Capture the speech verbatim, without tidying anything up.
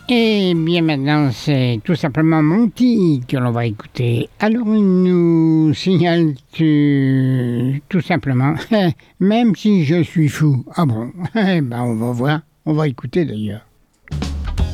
Et bien maintenant, c'est tout simplement Monty que l'on va écouter. Alors il nous signale que, tout simplement, même si je suis fou. Ah bon, eh ben on va voir, on va écouter d'ailleurs.